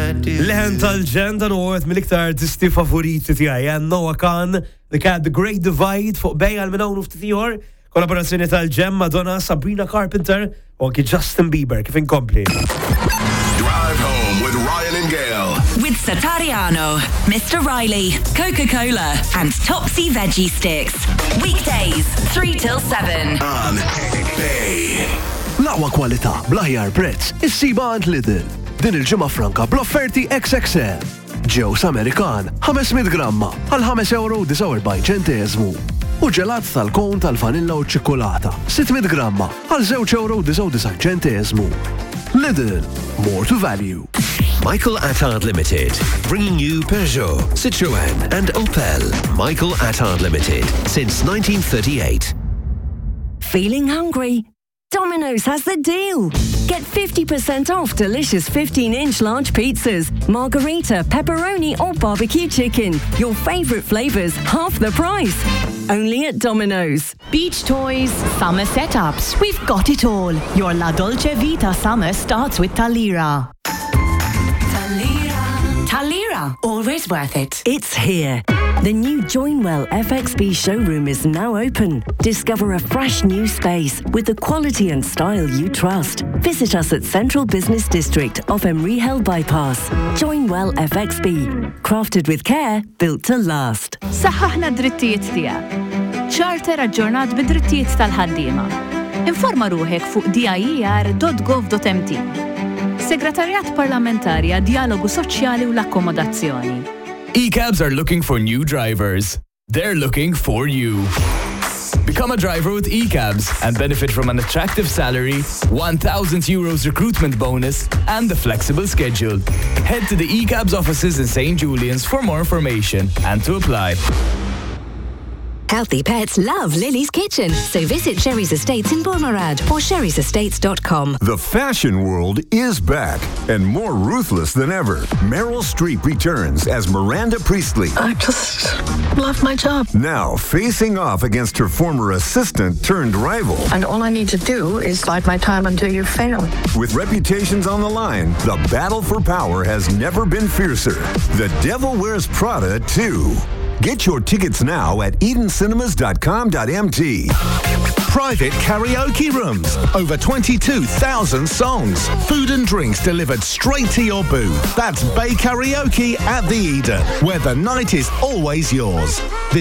Leħen tal-ġen dan huwa mill-iktar artisti favoriti tiegħi. Noah Kahan, The Cat, The Great Divide fuq bej għal minn hawn ftit ieħor. Kollaborazzjoni tal-ġem Madonna, Sabrina Carpenter u anki Justin Bieber kif inkompli. Drive home with Ryan and Gail. With Satariano, Mr. Riley, Coca-Cola, and Topsy Veggie Sticks. Weekdays, 3 till 7. On Bay. L-aqwa kwalità bl-aħjar prezz issiba għand Lidl. Din il-ġimgħa franka bl-offerti XXL. Ġews Amerikan 500 gramma għal €5.49. U ġelat tal-kon tal-vanilla u ċikolata 600 gramma għal €2.99. Lidl, more to value. Michael Attard Limited, bringing you Peugeot, Citroën and Opel. Michael Attard Limited, since 1938. Feeling hungry? Domino's has the deal. Get 50% off delicious 15-inch large pizzas, margarita, pepperoni or barbecue chicken. Your favorite flavors, half the price. Only at Domino's. Beach toys, summer setups, we've got it all. Your La Dolce Vita summer starts with Talira. Talira, always worth it. It's here. The new Joinwell FXB showroom is now open. Discover a fresh new space with the quality and style you trust. Visit us at Central Business District of Emery Hill Bypass. Joinwell FXB. Crafted with care, built to last. Saħħaħna d-drittijiet tiegħek. Charter aġġornat bid-drittijiet tal-ħaddiema. Informa ruħek fuq dir.gov.mt. Segretarjat Parlamentari għad Dialogu Soċjali u l-Akkomodazzjoni. ECABs are looking for new drivers. They're looking for you. Become a driver with ECABs and benefit from an attractive salary, €1,000 recruitment bonus, and a flexible schedule. Head to the ECABs offices in St. Julian's for more information and to apply. Healthy pets love Lily's Kitchen, so visit Sherry's Estates in Bourmerad or sherry'sestates.com. The fashion world is back and more ruthless than ever. Meryl Streep returns as Miranda Priestley. I just love my job. Now facing off against her former assistant turned rival. And all I need to do is bide my time until you fail. With reputations on the line, the battle for power has never been fiercer. The Devil Wears Prada 2. Get your tickets now at edencinemas.com.mt. Private karaoke rooms. Over 22,000 songs. Food and drinks delivered straight to your booth. That's Bay Karaoke at the Eden, where the night is always yours.